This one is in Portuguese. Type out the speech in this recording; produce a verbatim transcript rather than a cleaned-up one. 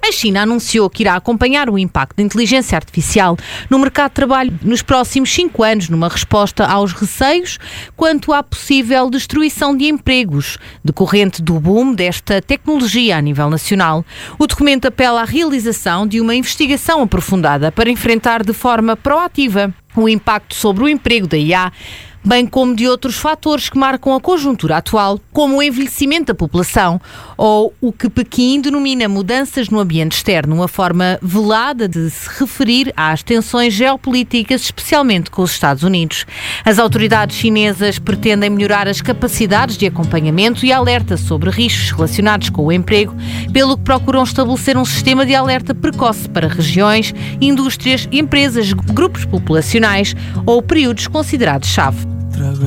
A China anunciou que irá acompanhar o impacto da inteligência artificial no mercado de trabalho nos próximos cinco anos, numa resposta aos receios quanto à possível destruição de empregos decorrente do boom desta tecnologia a nível nacional. O documento apela à realização de uma investigação aprofundada para enfrentar de forma proativa o impacto sobre o emprego da I A, bem como de outros fatores que marcam a conjuntura atual, como o envelhecimento da população ou o que Pequim denomina mudanças no ambiente externo, uma forma velada de se referir às tensões geopolíticas, especialmente com os Estados Unidos. As autoridades chinesas pretendem melhorar as capacidades de acompanhamento e alerta sobre riscos relacionados com o emprego, pelo que procuram estabelecer um sistema de alerta precoce para regiões, indústrias, empresas, grupos populacionais ou períodos considerados-chave.